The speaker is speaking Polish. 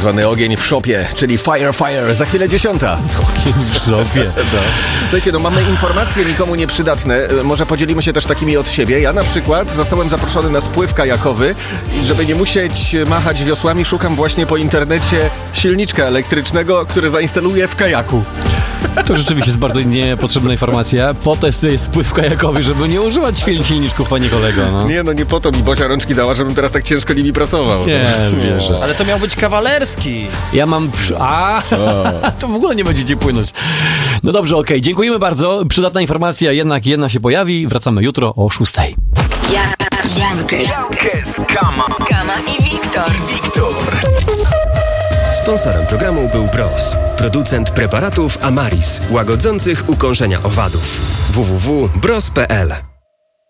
zwany ogień w szopie, czyli fire, za chwilę 10. Ogień w szopie. Słuchajcie, mamy informacje nikomu nieprzydatne. Może podzielimy się też takimi od siebie. Ja na przykład zostałem zaproszony na spływ kajakowy i żeby nie musieć machać wiosłami, szukam właśnie po internecie silniczka elektrycznego, który zainstaluję w kajaku. To rzeczywiście jest bardzo niepotrzebna informacja. Po to jest spływ kajakowy, żeby nie używać silniczków, panie kolego. No. Nie po to mi Bocia rączki dała, żebym teraz tak ciężko nimi pracował. Nie, wierzę. Ale to miał być kawalerski. Ja mam... To w ogóle nie będziecie płynąć. No dobrze, okej. Dziękujemy bardzo. Przydatna informacja, jednak jedna się pojawi. Wracamy jutro o 6:00. Jankes, Kama i Wiktor. Sponsorem programu był Bros, producent preparatów Amaris, łagodzących ukąszenia owadów. www.bros.pl